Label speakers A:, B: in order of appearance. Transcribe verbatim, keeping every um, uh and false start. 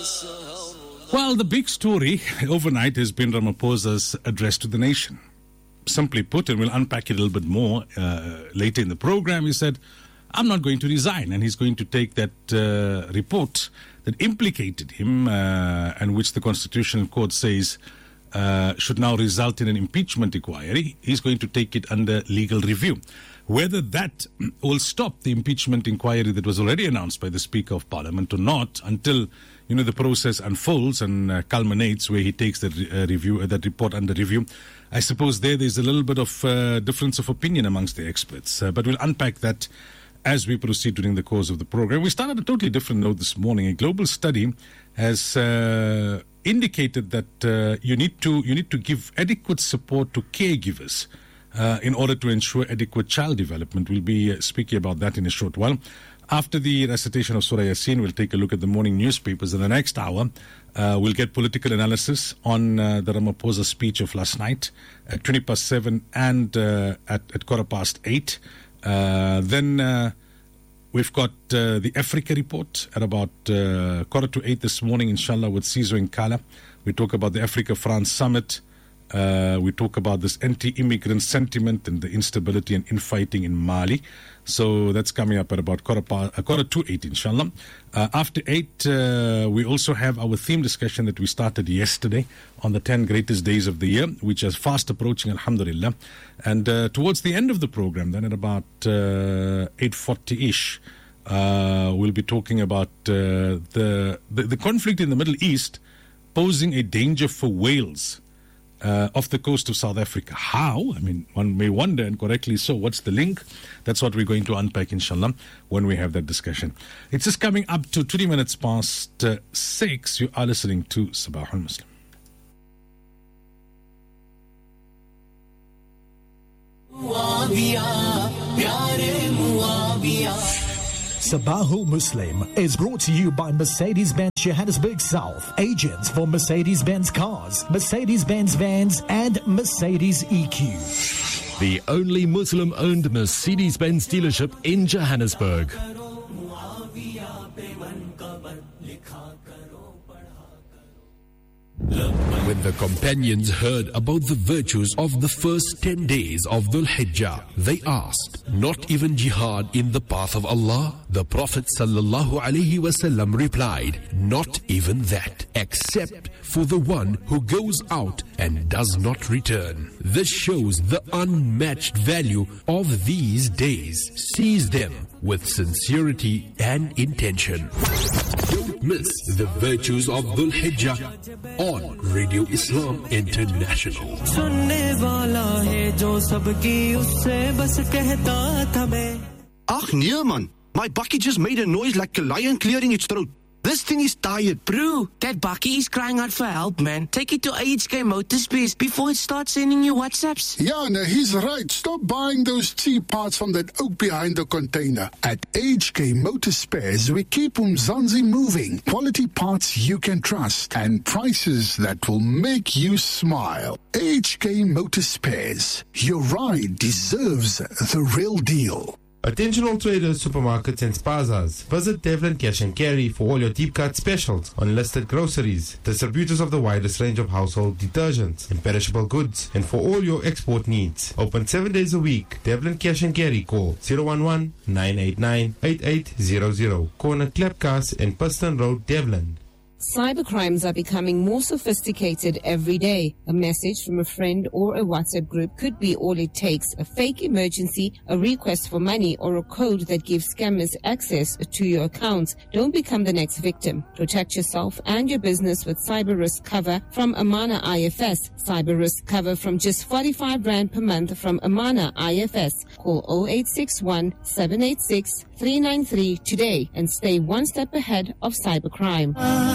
A: Well, the big story overnight has been Ramaphosa's address to the nation. Simply put, and we'll unpack it a little bit more uh, later in the program, he said, I'm not going to resign, and he's going to take that uh, report that implicated him uh, and which the Constitutional Court says uh, should now result in an impeachment inquiry. He's going to take it under legal review. Whether that will stop the impeachment inquiry that was already announced by the Speaker of Parliament or not, until you know the process unfolds and uh, culminates where he takes that re- uh, review, uh, that report under review, I suppose there there's a little bit of uh, difference of opinion amongst the experts. Uh, but we'll unpack that as we proceed during the course of the program. We started a totally different note this morning. A global study has uh, indicated that uh, you need to you need to give adequate support to caregivers uh, in order to ensure adequate child development. We'll be uh, speaking about that in a short while. After the recitation of Surah Yasin, we'll take a look at the morning newspapers. In the next hour, uh, we'll get political analysis on uh, the Ramaphosa speech of last night at twenty past seven and uh, at, at quarter past eight. Uh, then uh, we've got uh, the Africa report at about uh, quarter to eight this morning, inshallah, with Cizo Nkala. We talk about the Africa-France summit. Uh, we talk about this anti-immigrant sentiment and the instability and infighting in Mali. So that's coming up at about quarter, pa- uh, quarter to eight, inshallah. Uh, after eight, uh, we also have our theme discussion that we started yesterday on the ten greatest days of the year, which is fast approaching, alhamdulillah. And uh, towards the end of the program, then at about uh, eight forty-ish, uh, we'll be talking about uh, the, the, the conflict in the Middle East posing a danger for Wales. Uh, off the coast of South Africa. How? I mean, one may wonder, and correctly so, what's the link? That's what we're going to unpack, inshallah, when we have that discussion. It's just coming up to twenty minutes past uh, six. You are listening to Sabah al-Muslim.
B: Sabahul Muslim is brought to you by Mercedes-Benz Johannesburg South, agents for Mercedes-Benz cars, Mercedes-Benz vans, and Mercedes E Q.
C: The only Muslim-owned Mercedes-Benz dealership in Johannesburg. When the companions heard about the virtues of the first ten days of Dhul Hijjah, they asked, not even jihad in the path of Allah? The Prophet sallallahu alaihi wasallam replied, not even that, except for the one who goes out and does not return. This shows the unmatched value of these days. Seize them with sincerity and intention. Don't miss the virtues of Dhul Hijjah on Radio Islam International.
D: Ach nee man, my bakkie just made a noise like a lion clearing its throat. This thing is tired.
E: Bro, that bakkie is crying out for help, man. Take it to H K Motorspace before it starts sending you WhatsApps.
F: Yeah, no, he's right. Stop buying those cheap parts from that oak behind the container. At H K Motorspares, we keep Umzansi moving. Quality parts you can trust and prices that will make you smile. H K Motorspares. Your ride deserves the real deal.
G: Attention all traders, supermarkets and spazas. Visit Devlin Cash and Carry for all your deep cut specials on listed groceries, distributors of the widest range of household detergents and perishable goods, and for all your export needs. Open seven days a week. Devlin Cash and Carry. Call zero one one, nine eight nine, eight eight zero zero. Corner Klepkas and Piston Road, Devlin.
H: Cybercrimes are becoming more sophisticated every day. A message from a friend or a WhatsApp group could be all it takes. A fake emergency, a request for money, or a code that gives scammers access to your accounts. Don't become the next victim. Protect yourself and your business with cyber risk cover from Amana I F S. Cyber risk cover from just forty-five rand per month from Amana I F S. Call zero eight six one, seven eight six, three nine three today and stay one step ahead of cybercrime.